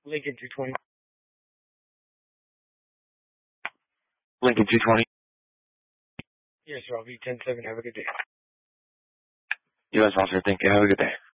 Lincoln 220. Lincoln 220. Yes, sir. I'll be 10-7. Have a good day. U.S. officer, thank you. Have a good day.